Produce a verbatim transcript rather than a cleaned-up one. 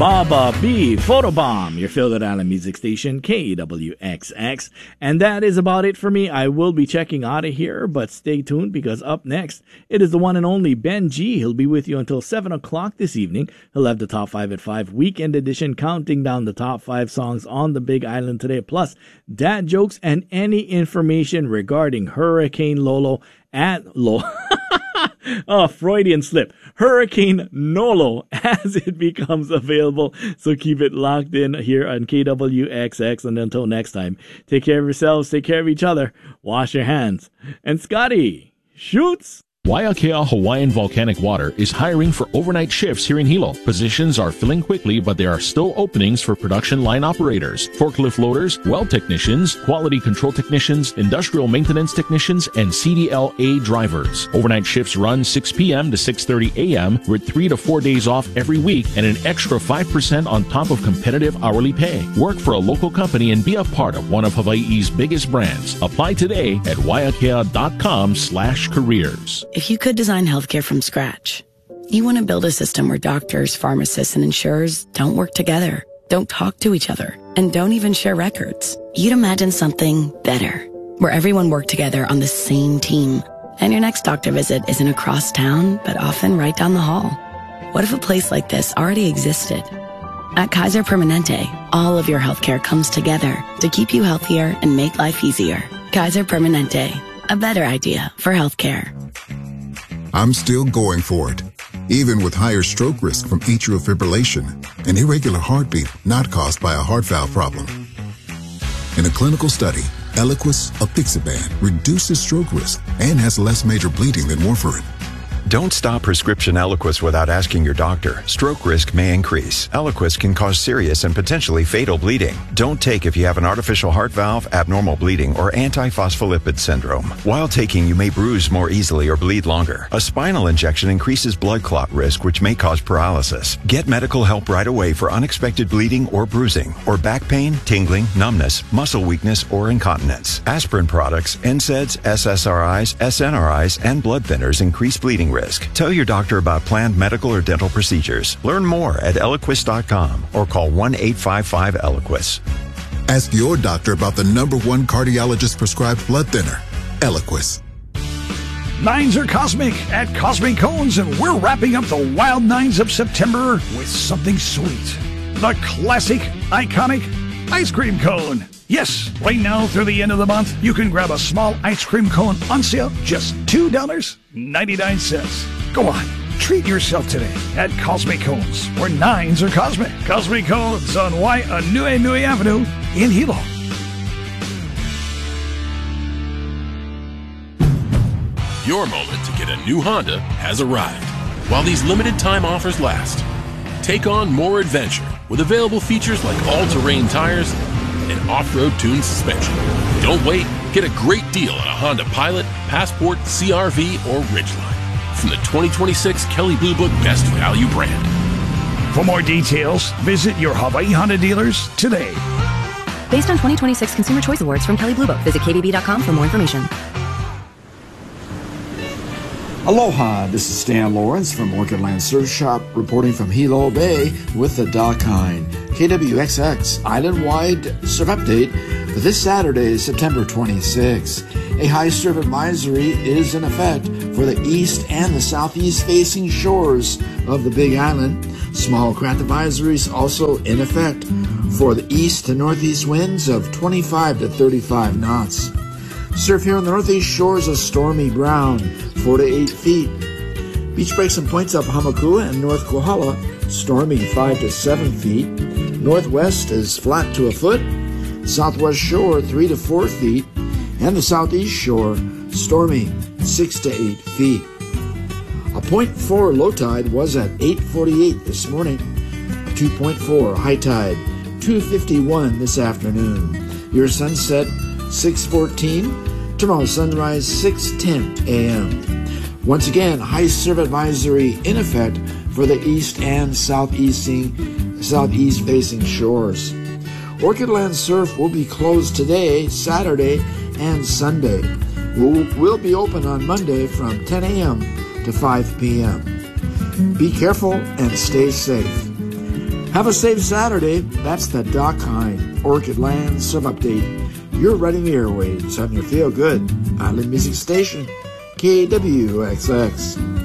Baba B, Photobomb, your Philgood Island music station, K W X X. And that is about it for me. I will be checking out of here, but stay tuned because up next, it is the one and only Ben G. He'll be with you until seven o'clock this evening. He'll have the Top five at five Weekend Edition, counting down the top five songs on the Big Island today, plus dad jokes and any information regarding Hurricane Lolo at Lolo. Oh, Freudian slip. Hurricane Nolo as it becomes available. So keep it locked in here on K W X X. And until next time, take care of yourselves, take care of each other, wash your hands. And Scotty, shoots! Waiakea Hawaiian Volcanic Water is hiring for overnight shifts here in Hilo. Positions are filling quickly, but there are still openings for production line operators, forklift loaders, well technicians, quality control technicians, industrial maintenance technicians, and C D L A drivers. Overnight shifts run six p.m. to six thirty a.m. with three to four days off every week and an extra five percent on top of competitive hourly pay. Work for a local company and be a part of one of Hawaii's biggest brands. Apply today at waiakea.com slash careers. If you could design healthcare from scratch, you want to build a system where doctors, pharmacists, and insurers don't work together, don't talk to each other, and don't even share records. You'd imagine something better, where everyone worked together on the same team, and your next doctor visit isn't across town, but often right down the hall. What if a place like this already existed? At Kaiser Permanente, all of your healthcare comes together to keep you healthier and make life easier. Kaiser Permanente, a better idea for healthcare. I'm still going for it, even with higher stroke risk from atrial fibrillation, an irregular heartbeat not caused by a heart valve problem. In a clinical study, Eliquis, apixaban, reduces stroke risk and has less major bleeding than warfarin. Don't stop prescription Eliquis without asking your doctor. Stroke risk may increase. Eliquis can cause serious and potentially fatal bleeding. Don't take if you have an artificial heart valve, abnormal bleeding, or antiphospholipid syndrome. While taking, you may bruise more easily or bleed longer. A spinal injection increases blood clot risk, which may cause paralysis. Get medical help right away for unexpected bleeding or bruising, or back pain, tingling, numbness, muscle weakness, or incontinence. Aspirin products, N SAIDs, S S R Is, S N R Is, and blood thinners increase bleeding risk. Tell your doctor about planned medical or dental procedures. Learn more at Eliquis dot com or call one eight five five Eliquis. Ask your doctor about the number one cardiologist prescribed blood thinner, Eliquis. Nines are cosmic at Cosmic Cones, and we're wrapping up the wild nines of September with something sweet. The classic, iconic ice cream cone. Yes, right now through the end of the month, you can grab a small ice cream cone on sale, just two dollars and ninety-nine cents. Go on, treat yourself today at Cosmic Cones, where nines are cosmic. Cosmic Cones on Waianui Avenue in Hilo. Your moment to get a new Honda has arrived. While these limited time offers last, take on more adventure with available features like all-terrain tires and off-road tuned suspension. Don't wait. Get a great deal on a Honda Pilot, Passport, C R V, or Ridgeline from the twenty twenty-six Kelley Blue Book Best Value brand. For more details, visit your Hawaii Honda dealers today. Based on twenty twenty-six Consumer Choice Awards from Kelley Blue Book. Visit K B B dot com for more information. Aloha, this is Stan Lawrence from Orchid Land Surf Shop, reporting from Hilo Bay with the Dock Hind. K W X X island-wide surf update for this Saturday, September twenty-sixth. A high surf advisory is in effect for the east and the southeast facing shores of the Big Island. Small craft advisories also in effect for the east to northeast winds of twenty-five to thirty-five knots. Surf here on the northeast shores is stormy brown, four to eight feet. Beach breaks and points up Hamakua and North Kohala, stormy five to seven feet. Northwest is flat to a foot. Southwest shore three to four feet. And the southeast shore stormy six to eight feet. A point four low tide was at eight forty-eight this morning. two point four high tide, two fifty-one this afternoon. Your sunset six fourteen. Tomorrow sunrise six ten a.m. Once again, high surf advisory in effect for the east and southeasting, southeast facing shores. Orchid Land Surf will be closed today, Saturday, and Sunday. We'll, we'll be open on Monday from ten a.m. to five p.m. Be careful and stay safe. Have a safe Saturday. That's the Doc Hine Orchid Land Sub Update. You're running the airwaves on your feel-good Island Music Station, K W X X.